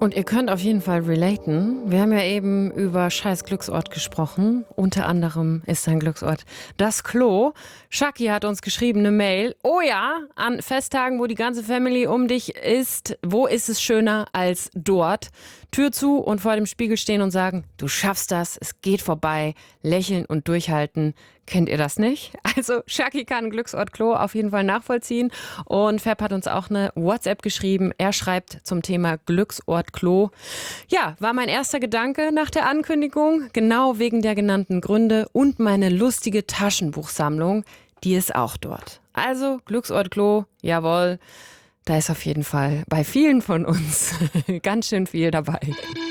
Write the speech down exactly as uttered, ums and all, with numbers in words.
Und ihr könnt auf jeden Fall relaten. Wir haben ja eben über scheiß Glücksort gesprochen. Unter anderem ist sein Glücksort das Klo. Shaki hat uns geschrieben, eine Mail. Oh ja, an Festtagen, wo die ganze Family um dich ist, wo ist es schöner als dort? Tür zu und vor dem Spiegel stehen und sagen, du schaffst das, es geht vorbei, lächeln und durchhalten. Kennt ihr das nicht? Also Shaki kann Glücksort Klo auf jeden Fall nachvollziehen. Und Fab hat uns auch eine WhatsApp geschrieben. Er schreibt zum Thema Glücksort Klo. Ja, war mein erster Gedanke nach der Ankündigung. Genau wegen der genannten Gründe. Und meine lustige Taschenbuchsammlung, die ist auch dort. Also Glücksort Klo, jawohl. Da ist auf jeden Fall bei vielen von uns ganz schön viel dabei.